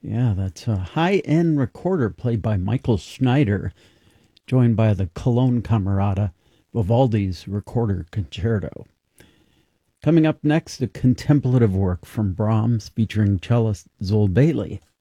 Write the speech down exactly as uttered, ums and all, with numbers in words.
Yeah, that's a high-end recorder played by Michael Schneider, joined by the Cologne Camerata, Vivaldi's Recorder Concerto. Coming up next, a contemplative work from Brahms featuring cellist Zol Bailey.